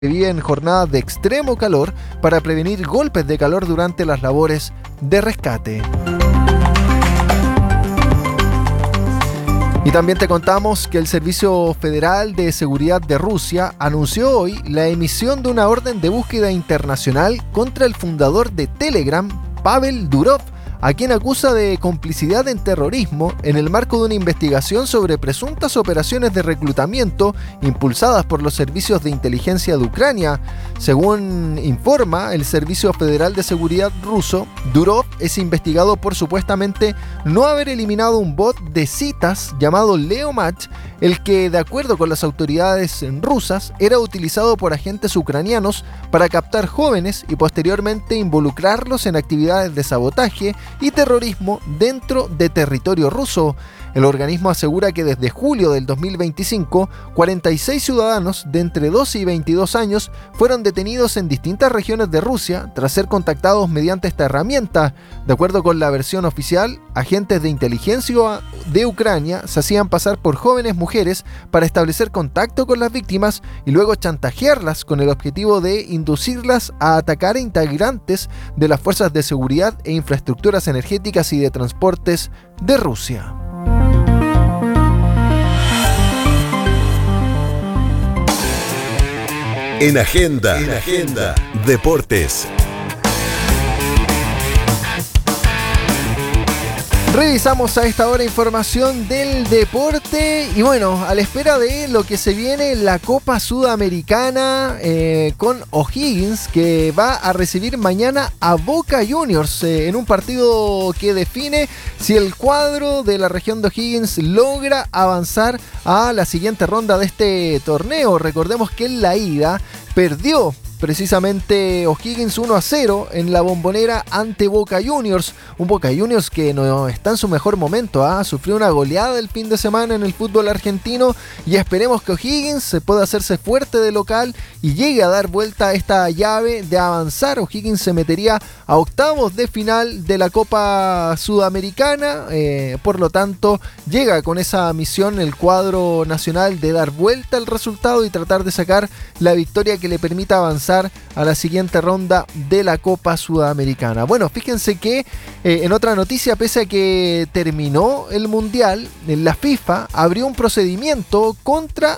viven jornadas de extremo calor para prevenir golpes de calor durante las labores de rescate. Y también te contamos que el Servicio Federal de Seguridad de Rusia anunció hoy la emisión de una orden de búsqueda internacional contra el fundador de Telegram, Pavel Durov, a quien acusa de complicidad en terrorismo en el marco de una investigación sobre presuntas operaciones de reclutamiento impulsadas por los servicios de inteligencia de Ucrania. Según informa el Servicio Federal de Seguridad ruso, Durov es investigado por supuestamente no haber eliminado un bot de citas llamado LeoMatch, el que, de acuerdo con las autoridades rusas, era utilizado por agentes ucranianos para captar jóvenes y posteriormente involucrarlos en actividades de sabotaje y terrorismo dentro de territorio ruso. El organismo asegura que desde julio del 2025, 46 ciudadanos de entre 12 y 22 años fueron detenidos en distintas regiones de Rusia tras ser contactados mediante esta herramienta. De acuerdo con la versión oficial, agentes de inteligencia de Ucrania se hacían pasar por jóvenes mujeres para establecer contacto con las víctimas y luego chantajearlas con el objetivo de inducirlas a atacar a integrantes de las fuerzas de seguridad e infraestructuras energéticas y de transportes de Rusia. En Agenda, Deportes. Revisamos a esta hora información del deporte y bueno, a la espera de lo que se viene la Copa Sudamericana con O'Higgins, que va a recibir mañana a Boca Juniors en un partido que define si el cuadro de la región de O'Higgins logra avanzar a la siguiente ronda de este torneo. Recordemos que en la ida perdió precisamente O'Higgins 1-0 en la Bombonera ante Boca Juniors. Un Boca Juniors que no está en su mejor momento, sufrió una goleada el fin de semana en el fútbol argentino y esperemos que O'Higgins se pueda hacerse fuerte de local y llegue a dar vuelta a esta llave de avanzar. O'Higgins se metería a octavos de final de la Copa Sudamericana, por lo tanto llega con esa misión el cuadro nacional de dar vuelta al resultado y tratar de sacar la victoria que le permita avanzar a la siguiente ronda de la Copa Sudamericana. Bueno, fíjense que en otra noticia, pese a que terminó el Mundial, la FIFA abrió un procedimiento contra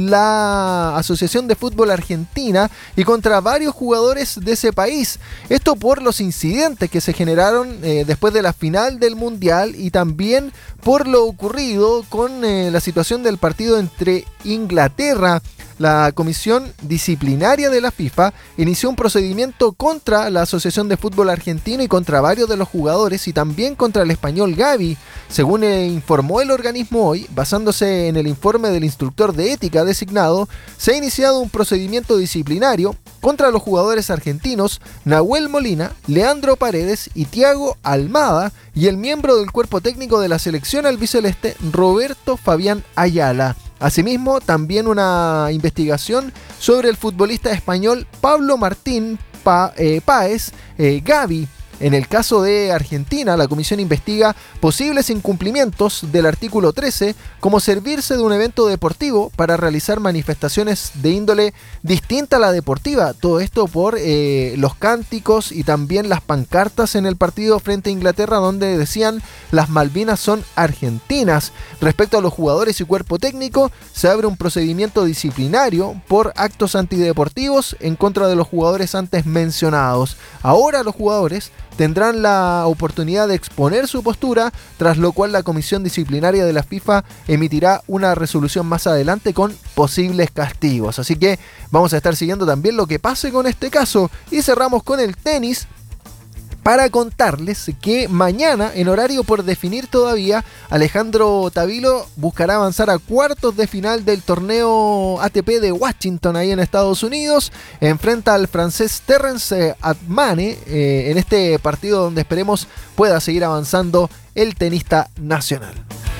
la Asociación de Fútbol Argentina y contra varios jugadores de ese país. Esto por los incidentes que se generaron después de la final del Mundial y también por lo ocurrido con la situación del partido entre Inglaterra. La Comisión Disciplinaria de la FIFA inició un procedimiento contra la Asociación de Fútbol Argentino y contra varios de los jugadores y también contra el español Gavi. Según informó el organismo hoy, basándose en el informe del instructor de ética designado, se ha iniciado un procedimiento disciplinario contra los jugadores argentinos Nahuel Molina, Leandro Paredes y Thiago Almada y el miembro del cuerpo técnico de la selección albiceleste Roberto Fabián Ayala. Asimismo, también una investigación sobre el futbolista español Pablo Martín Páez Gavi. En el caso de Argentina, la comisión investiga posibles incumplimientos del artículo 13, como servirse de un evento deportivo para realizar manifestaciones de índole distinta a la deportiva. Todo esto por los cánticos y también las pancartas en el partido frente a Inglaterra, donde decían las Malvinas son argentinas. Respecto a los jugadores y cuerpo técnico, se abre un procedimiento disciplinario por actos antideportivos en contra de los jugadores antes mencionados. Ahora los jugadores tendrán la oportunidad de exponer su postura, tras lo cual la Comisión Disciplinaria de la FIFA emitirá una resolución más adelante con posibles castigos. Así que vamos a estar siguiendo también lo que pase con este caso. Y cerramos con el tenis, para contarles que mañana, en horario por definir todavía, Alejandro Tavilo buscará avanzar a cuartos de final del torneo ATP de Washington, ahí en Estados Unidos. Enfrenta al francés Terence Atmane en este partido donde esperemos pueda seguir avanzando el tenista nacional.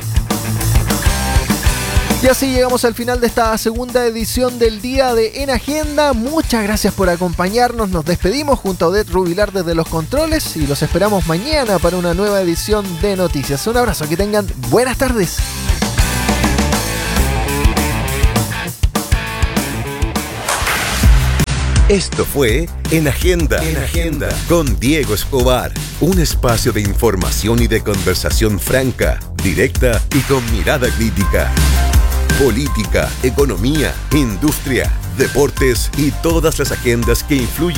Y así llegamos al final de esta segunda edición del día de En Agenda. Muchas gracias por acompañarnos. Nos despedimos junto a Odette Rubilar desde los controles y los esperamos mañana para una nueva edición de Noticias. Un abrazo, que tengan buenas tardes. Esto fue En Agenda, con Diego Escobar, un espacio de información y de conversación franca, directa y con mirada crítica. Política, economía, industria, deportes y todas las agendas que influyen